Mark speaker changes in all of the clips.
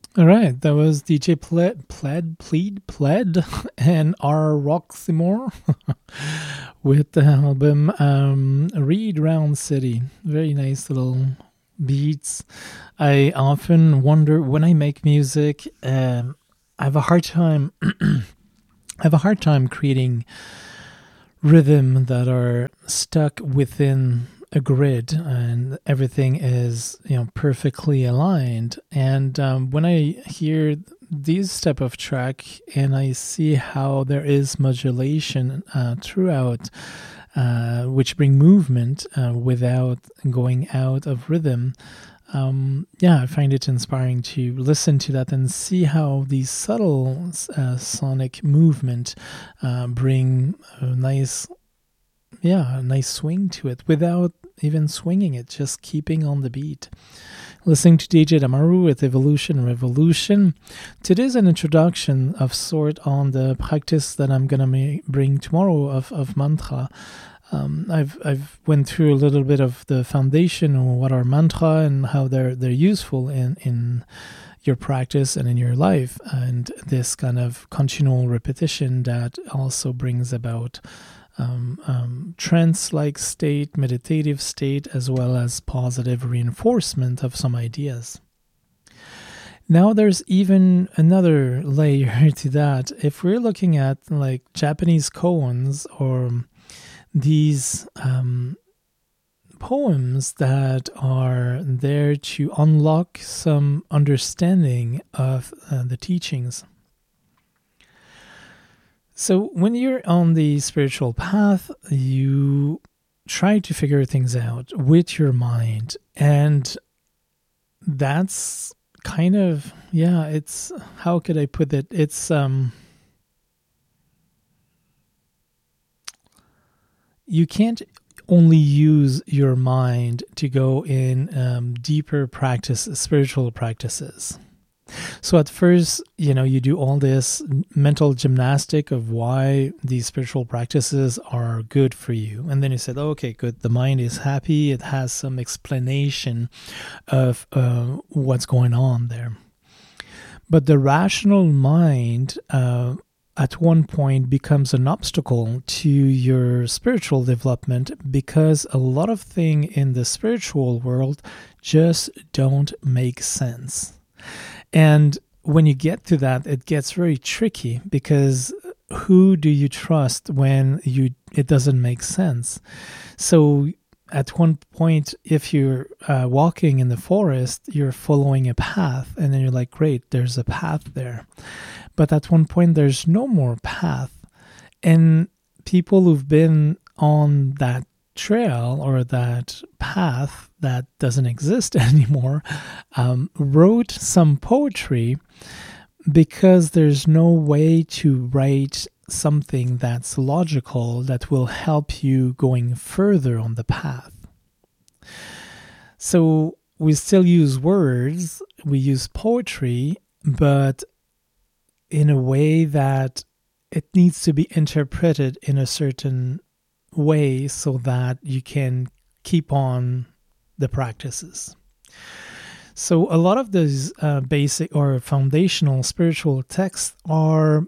Speaker 1: All right, that was DJ Pled, and R. Roxymore with the album Read Round City. Very nice little beats. I often wonder when I make music, I have a hard time. I have a hard time creating rhythm that are stuck within a grid and everything is perfectly aligned. And when I hear these type of track and I see how there is modulation throughout, which bring movement without going out of rhythm, I find it inspiring to listen to that and see how these subtle sonic movement bring a nice swing to it without even swinging it, just keeping on the beat. Listening to DJ Damaru with Evolution Revolution. Today's an introduction of sort on the practice that I'm gonna bring tomorrow of mantra. I've went through a little bit of the foundation of what are mantra and how they're useful in your practice and in your life, and this kind of continual repetition that also brings about trance-like state, meditative state, as well as positive reinforcement of some ideas. Now there's even another layer to that. If we're looking at like Japanese koans or these poems that are there to unlock some understanding of the teachings. So when you're on the spiritual path, you try to figure things out with your mind. And that's kind of, it's, how could I put it? It's, you can't only use your mind to go in deeper spiritual practices. So at first, you do all this mental gymnastic of why these spiritual practices are good for you. And then you said, okay, good. The mind is happy. It has some explanation of what's going on there. But the rational mind at one point becomes an obstacle to your spiritual development because a lot of things in the spiritual world just don't make sense. And when you get to that, it gets very tricky because who do you trust when it doesn't make sense? So at one point, if you're walking in the forest, you're following a path and then you're like, great, there's a path there. But at one point, there's no more path. And people who've been on that trail or that path that doesn't exist anymore wrote some poetry because there's no way to write something that's logical that will help you going further on the path. So we still use words, we use poetry, but in a way that it needs to be interpreted in a certain way so that you can keep on the practices. So a lot of those basic or foundational spiritual texts are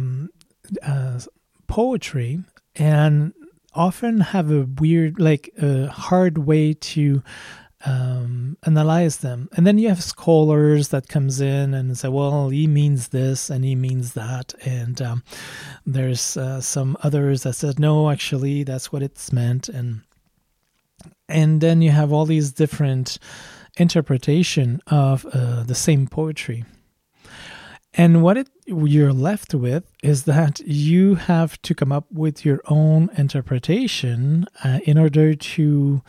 Speaker 1: poetry and often have a weird, a hard way to analyze them. And then you have scholars that comes in and say, well, he means this and he means that. And there's some others that said, no, actually, that's what it's meant. And then you have all these different interpretation of the same poetry. And what you're left with is that you have to come up with your own interpretation in order to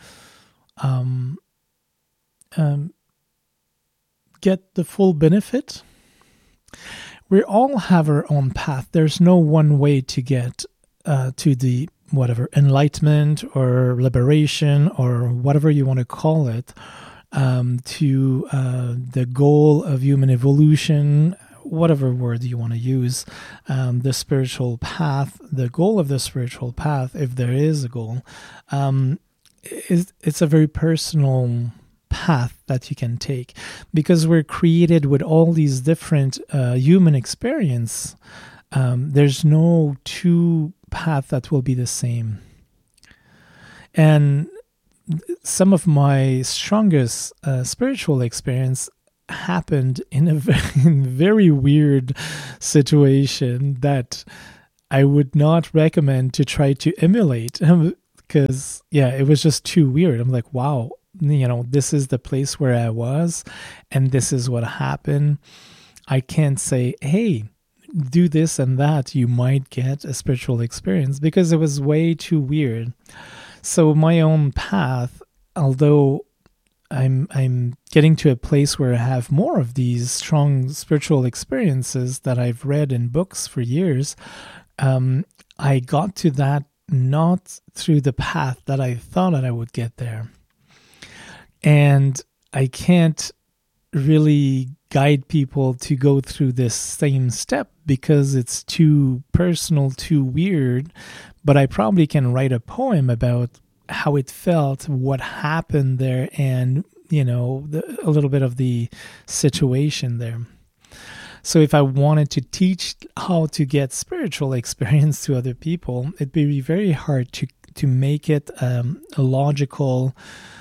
Speaker 1: get the full benefit. We all have our own path. There's no one way to get to the whatever enlightenment or liberation or whatever you want to call it, to the goal of human evolution, whatever word you want to use, the spiritual path, the goal of the spiritual path, if there is a goal, it's a very personal path that you can take, because we're created with all these different human experience. There's no two path that will be the same. And some of my strongest spiritual experience happened in a very weird situation that I would not recommend to try to emulate, because it was just too weird. I'm like, wow, this is the place where I was and this is what happened. I can't say, hey, do this and that, you might get a spiritual experience, because it was way too weird. So my own path, although I'm getting to a place where I have more of these strong spiritual experiences that I've read in books for years, I got to that not through the path that I thought that I would get there. And I can't really guide people to go through this same step because it's too personal, too weird. But I probably can write a poem about how it felt, what happened there, and, a little bit of the situation there. So if I wanted to teach how to get spiritual experience to other people, it'd be very hard to make it a logical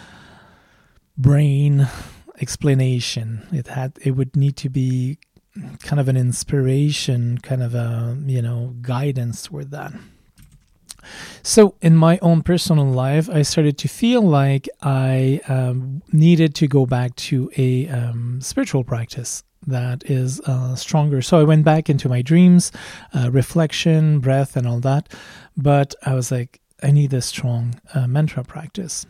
Speaker 1: brain explanation. It would need to be kind of an inspiration, kind of a guidance toward that. So in my own personal life, I started to feel like I needed to go back to a spiritual practice that is stronger. So I went back into my dreams, reflection, breath, and all that. But I was like, I need a strong mantra practice.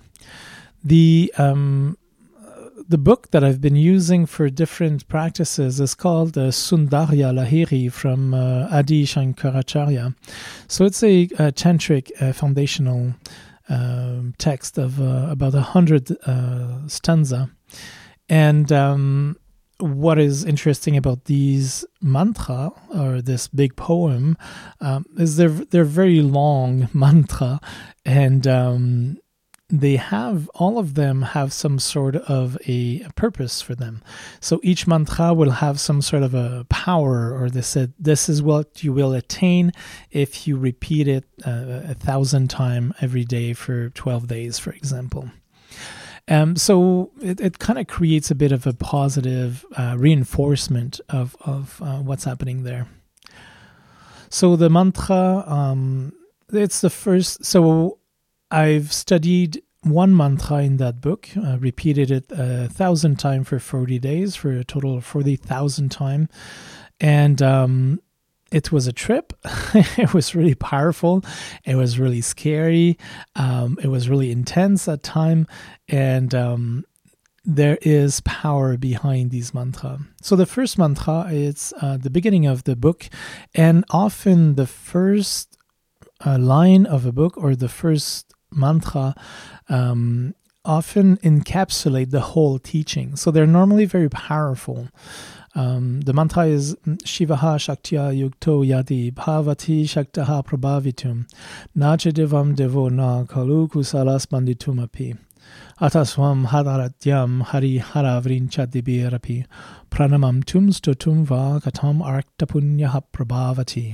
Speaker 1: The book that I've been using for different practices is called Sundarya Lahiri from Adi Shankaracharya. So it's a tantric foundational text of about 100 stanza. And what is interesting about these mantra, or this big poem, is they're very long mantra, and all of them have some sort of a purpose for them. So each mantra will have some sort of a power, or they said, this is what you will attain if you repeat it 1,000 times every day for 12 days, for example. So it kind of creates a bit of a positive reinforcement of what's happening there. So the mantra, it's the first. So I've studied one mantra in that book, repeated it 1,000 times for 40 days, for a total of 40,000 times. And it was a trip. It was really powerful. It was really scary. It was really intense at time. And there is power behind these mantra. So the first mantra is the beginning of the book. And often the first line of a book, or the first mantra, often encapsulate the whole teaching. So they're normally very powerful. The mantra is Shivaha Shaktya Yukto Yadi Bhavati Shaktaha Prabhavitum Nacha Devam Devo Na Kalu Kusalas Banditum Api Ataswam Hadaratyam Hari Haravrincha Dibirapi Pranamam Tum Stotum Va Katam Arktapunyaha Prabhavati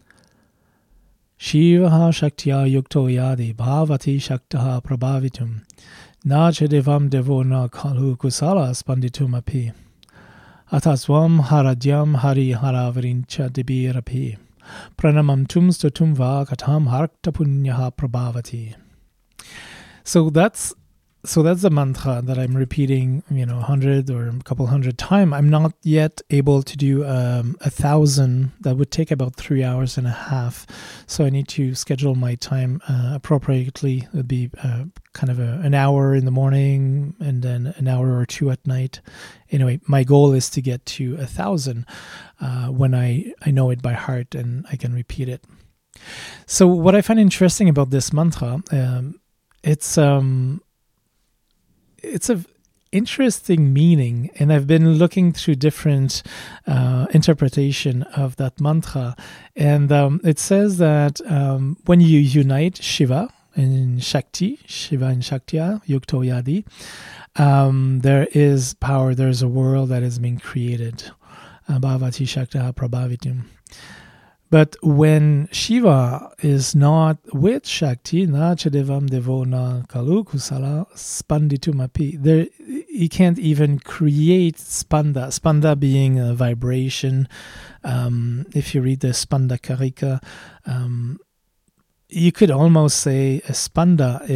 Speaker 1: Shivaha Shaktya Yukto Yadi Bhavati Shaktaha Prabhavitum Nacha Devam Devo Na Kalu Kusalas Banditum Api Ataswam Haradyam Hari Haravrincha Dibirapi Pranamam Tum Stotum Va Katam Harktapunyaha Prabhavati. So that's the mantra that I'm repeating, 100 or a couple hundred times. I'm not yet able to do 1,000. That would take about 3 hours and a half. So I need to schedule my time appropriately. It would be kind of an hour in the morning and then an hour or two at night. Anyway, my goal is to get to 1,000 when I know it by heart and I can repeat it. So what I find interesting about this mantra, it's an interesting meaning, and I've been looking through different interpretation of that mantra, and it says that when you unite Shiva, in Shakti, Shiva and Shaktya, Yukto Yadi, there is power, there's a world that is being created. Bhavati Shakta Prabhavitum. But when Shiva is not with Shakti, na chadevam devo na kalu kusala spanditumapi, there he can't even create spanda. Spanda being a vibration. If you read the Spanda Karika, you could almost say a spanda